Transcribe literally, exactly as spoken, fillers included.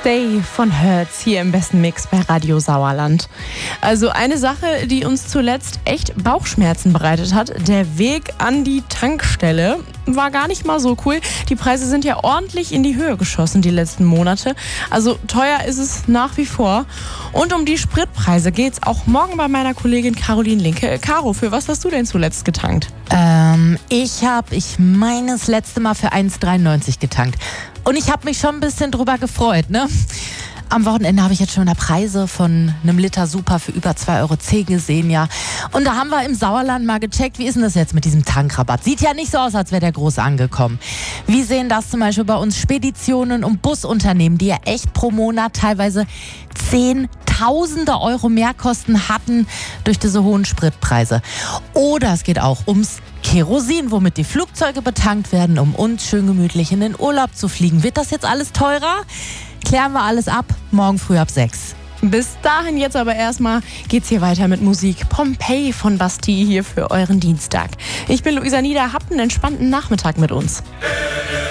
Stay von Hertz hier im besten Mix bei Radio Sauerland. Also eine Sache, die uns zuletzt echt Bauchschmerzen bereitet hat, der Weg an die Tankstelle war gar nicht mal so cool. Die Preise sind ja ordentlich in die Höhe geschossen die letzten Monate. Also teuer ist es nach wie vor. Und um die Spritpreise geht's auch morgen bei meiner Kollegin Caroline Linke. Caro, für was hast du denn zuletzt getankt? Ähm, ich habe, ich meine, das letzte Mal für eins Komma dreiundneunzig getankt. Und ich habe mich schon ein bisschen drüber gefreut, ne? Am Wochenende habe ich jetzt schon wieder Preise von einem Liter Super für über zwei Euro zehn gesehen, ja. Und da haben wir im Sauerland mal gecheckt, wie ist denn das jetzt mit diesem Tankrabatt? Sieht ja nicht so aus, als wäre der groß angekommen. Wie sehen das zum Beispiel bei uns Speditionen und Busunternehmen, die ja echt pro Monat teilweise Zehntausende Euro Mehrkosten hatten durch diese hohen Spritpreise. Oder es geht auch ums Kerosin, womit die Flugzeuge betankt werden, um uns schön gemütlich in den Urlaub zu fliegen. Wird das jetzt alles teurer? Klären wir alles ab, morgen früh ab sechs. Bis dahin jetzt aber erstmal geht's hier weiter mit Musik. Pompeii von Bastille hier für euren Dienstag. Ich bin Luisa Nieder, habt einen entspannten Nachmittag mit uns.